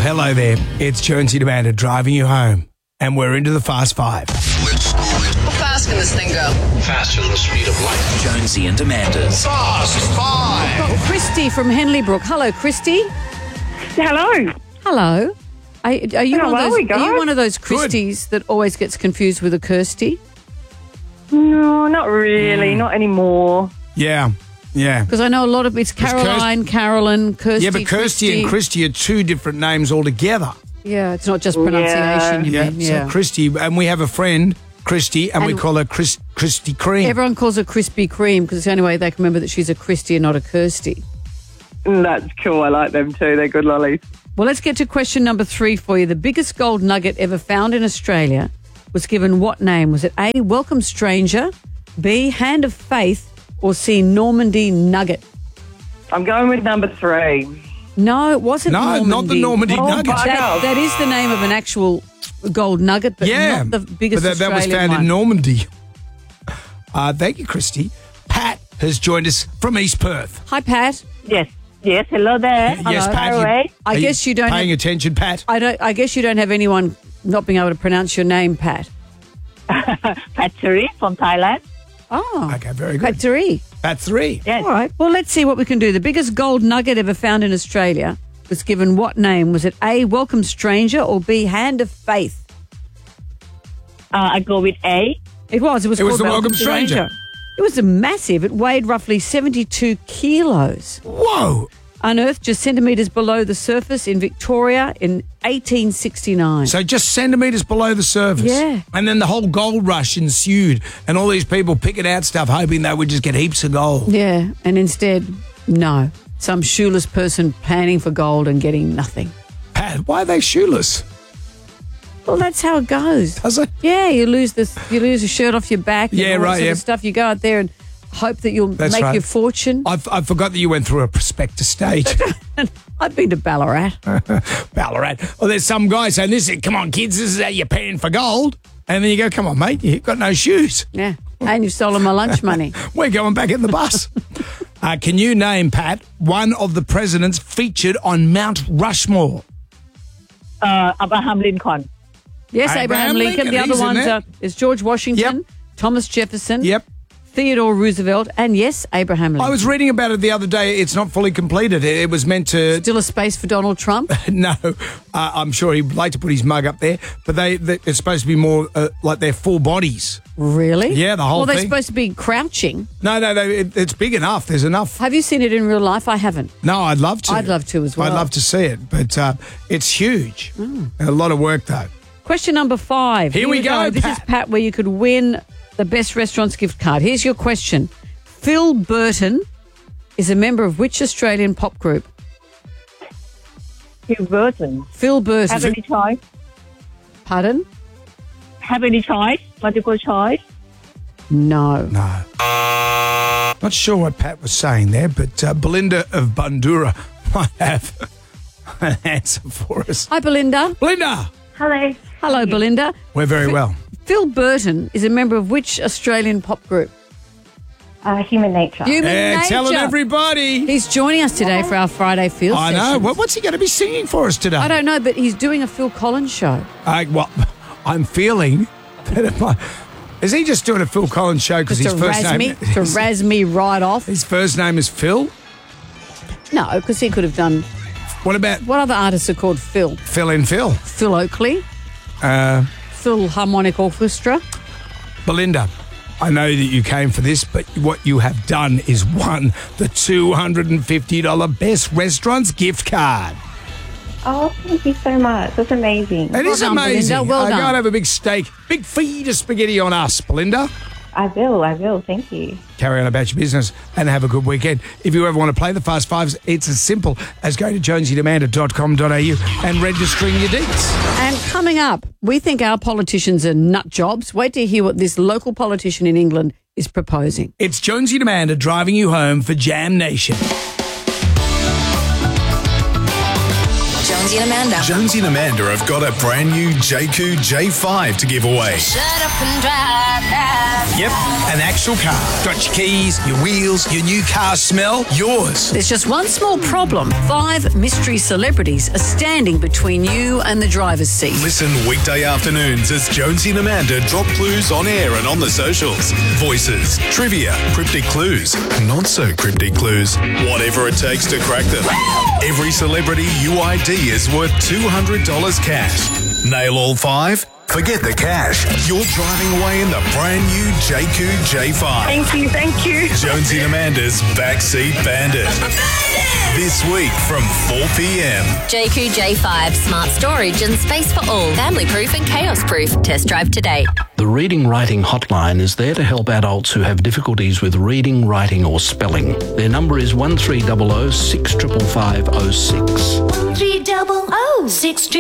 hello there. It's Jonesy Demanda driving you home, and we're into the Fast Five. How fast can this thing go? Faster than the speed of light. Jonesy and Amanda's Fast Five. Christy from Henley Brook. Hello, Christy. Hello. Hello. Are you How one of are those? we, guys? Are you one of those Christies that always gets confused with a Kirsty? No, not really. Not anymore. Yeah. Because I know a lot of it's Caroline, Carolyn, Kirsty. Yeah, but Kirsty and Christy are two different names altogether. Yeah, it's not just pronunciation. You mean? Yeah. So Christy, and we have a friend, Christy, and we call her Christy Cream. Everyone calls her Krispy Kreme because it's the only way they can remember that she's a Christy and not a Kirsty. That's cool. I like them too. They're good lollies. Well, let's get to question number 3 for you. The biggest gold nugget ever found in Australia was given what name? Was it A, Welcome Stranger, B, Hand of Faith, or C, Normandy Nugget? I'm going with number 3. No, it wasn't Normandy. Not the Normandy Nugget. That is the name of an actual gold nugget, but not the biggest but that was Australian found one. in Normandy. Thank you, Christy. Pat has joined us from East Perth. Hi, Pat. Yes. Hello there. Yes, Pat. I guess you don't paying attention, Pat. I guess you don't have anyone not being able to pronounce your name, Pat. Paturi from Thailand. Oh. Okay, very good. Paturi. Pat 3. Yes. All right. Well, let's see what we can do. The biggest gold nugget ever found in Australia was given what name? Was it A, Welcome Stranger, or B, Hand of Faith? I go with A. It was. It was called the Welcome Stranger. It was massive. It weighed roughly 72 kilos. Whoa. Unearthed just centimetres below the surface in Victoria in 1869. So just centimetres below the surface. Yeah. And then the whole gold rush ensued, and all these people picking out stuff, hoping they would just get heaps of gold. Yeah, and instead, no. Some shoeless person planning for gold and getting nothing. Pat, why are they shoeless? Well, that's how it goes. Does it? Yeah, you lose a shirt off your back. And Yeah, all that right, sort yeah. of stuff. You go out there and hope that you'll That's make right. your fortune. I forgot that you went through a prospectus stage. I've been to Ballarat. Ballarat. Well, there's some guy saying, come on, kids, this is how you're paying for gold. And then you go, come on, mate, you've got no shoes. Yeah, and you've stolen my lunch money. We're going back in the bus. Can you name, Pat, one of the presidents featured on Mount Rushmore? Abraham Lincoln. Yes, Abraham Lincoln. The other he's in ones there. is George Washington, Yep. Thomas Jefferson, Yep. Theodore Roosevelt, and yes, Abraham Lincoln. I was reading about it the other day. It's not fully completed. It was meant to... Still a space for Donald Trump. No, I'm sure he'd like to put his mug up there, but it's supposed to be more like their full bodies. Really? Yeah, the whole Well, they're thing. supposed to be crouching. No, it's big enough. There's enough. Have you seen it in real life? I haven't. No, I'd love to. I'd love to as well. I'd love to see it, but it's huge. A lot of work, though. Question number 5. Here we go, This is Pat, where you could win the Best Restaurants gift card. Here's your question. Phil Burton is a member of which Australian pop group? Phil Burton. Phil Burton. Have any choice? Pardon? Have any choice? Multiple choice? No. No. Not sure what Pat was saying there, but Belinda of Bundoora might have an answer for us. Hi, Belinda. Belinda! Hello. Hello, Belinda. We're very well. Phil Burton is a member of which Australian pop group? Human Nature. Human Nature. Telling everybody. He's joining us today for our Friday Field I know. sessions. What's he going to be singing for us today? I don't know, but he's doing a Phil Collins show. Well, I'm feeling that it might... Is he just doing a Phil Collins show because his Just to first razz name... me, to razz me right off. His first name is Phil? No, because he could have done... What about What other artists are called Phil? Phil and Phil? Phil Oakley, Philharmonic Orchestra. Belinda, I know that you came for this, but what you have done is won the $250 Best Restaurants gift card. Oh, thank you so much. That's amazing. It is done, amazing. Belinda. Well I done. can't have a big steak. Big feed of spaghetti on us, Belinda. I will. Thank you. Carry on about your business and have a good weekend. If you ever want to play the Fast Fives, it's as simple as going to jonesydemanda.com.au and registering your deeds. And coming up, we think our politicians are nut jobs. Wait to hear what this local politician in England is proposing. It's Jonesy Demanda driving you home for Jam Nation. Jonesy and Amanda. Jonesy and Amanda have got a brand new JQ J5 to give away. Shut up and drive now. Yep, an actual car. Got your keys, your wheels, your new car smell, yours. There's just one small problem. 5 mystery celebrities are standing between you and the driver's seat. Listen weekday afternoons as Jonesy and Amanda drop clues on air and on the socials. Voices, trivia, cryptic clues, not so cryptic clues, whatever it takes to crack them. Every celebrity UID is worth $200 cash. Nail all 5? Forget the cash. You're driving away in the brand new JQ J5. Thank you. Jonesy and Amanda's Backseat Bandit. This week from 4 p.m. JQ J5, smart storage and space for all. Family proof and chaos proof. Test drive today. The Reading Writing Hotline is there to help adults who have difficulties with reading, writing or spelling. Their number is 1300 65506. 1300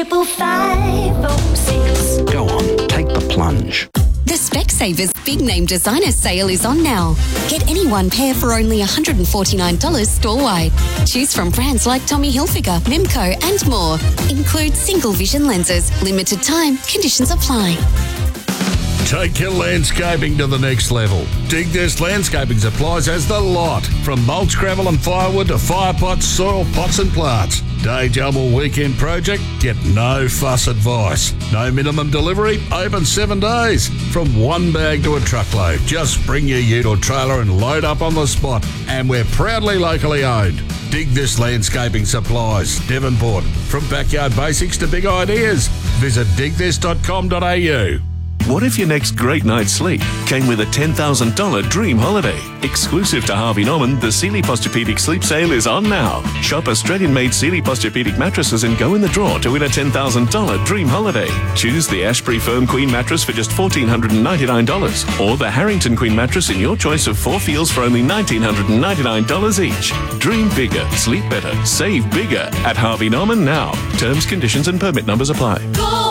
65506. Go on, take the plunge. The Specsavers Big Name Designer Sale is on now. Get any one pair for only $149 store-wide. Choose from brands like Tommy Hilfiger, Mimco and more. Includes single vision lenses. Limited time. Conditions apply. Take your landscaping to the next level. Dig This Landscaping Supplies has the lot. From mulch, gravel and firewood to fire pots, soil pots and plants. Day job or weekend project? Get no fuss advice. No minimum delivery? Open 7 days. From one bag to a truckload. Just bring your ute or trailer and load up on the spot. And we're proudly locally owned. Dig This Landscaping Supplies, Devonport. From backyard basics to big ideas. Visit digthis.com.au. What if your next great night's sleep came with a $10,000 dream holiday? Exclusive to Harvey Norman, the Sealy Posturepedic Sleep Sale is on now. Shop Australian-made Sealy Posturepedic mattresses and go in the draw to win a $10,000 dream holiday. Choose the Ashbury Firm Queen mattress for just $1,499 or the Harrington Queen mattress in your choice of 4 feels for only $1,999 each. Dream bigger, sleep better, save bigger at Harvey Norman now. Terms, conditions and permit numbers apply. Go!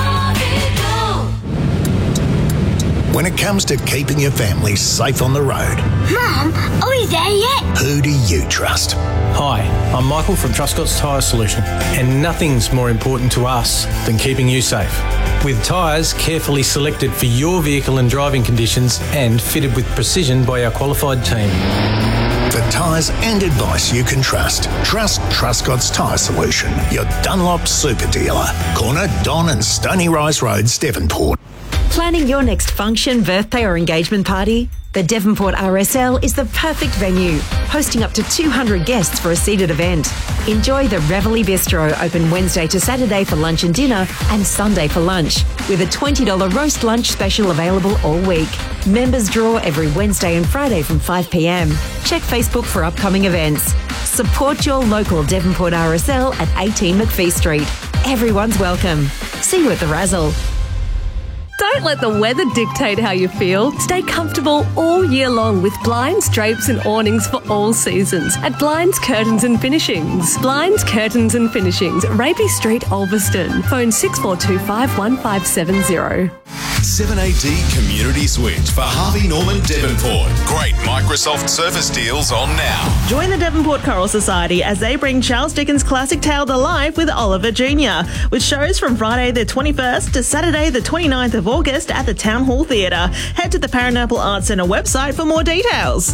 When it comes to keeping your family safe on the road, Mum, are we there yet? who do you trust? Hi, I'm Michael from Truscott's Tyre Solution, and nothing's more important to us than keeping you safe. With tyres carefully selected for your vehicle and driving conditions and fitted with precision by our qualified team. For tyres and advice you can trust, trust Truscott's Tyre Solution, your Dunlop super dealer. Corner Don and Stony Rise Roads, Devonport. Planning your next function, birthday or engagement party? The Devonport RSL is the perfect venue, hosting up to 200 guests for a seated event. Enjoy the Reveille Bistro, open Wednesday to Saturday for lunch and dinner and Sunday for lunch, with a $20 roast lunch special available all week. Members draw every Wednesday and Friday from 5 p.m. Check Facebook for upcoming events. Support your local Devonport RSL at 18 McPhee Street. Everyone's welcome. See you at the Razzle. Don't let the weather dictate how you feel. Stay comfortable all year long with blinds, drapes and awnings for all seasons at Blinds, Curtains and Finishings. Blinds, Curtains and Finishings, Rapey Street, Ulverston. Phone 6425 1570. 7AD Community Switch for Harvey Norman Devonport. Great Microsoft Surface deals on now. Join the Devonport Choral Society as they bring Charles Dickens' classic tale to life with Oliver Jr., with shows from Friday the 21st to Saturday the 29th of August at the Town Hall Theatre. Head to the Paranaple Arts Centre website for more details.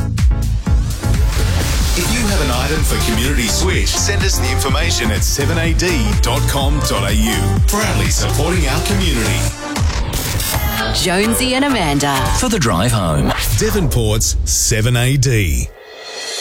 If you have an item for Community Switch, send us the information at 7ad.com.au. Proudly supporting our community. Jonesy and Amanda. For the drive home. Devonport's 7AD.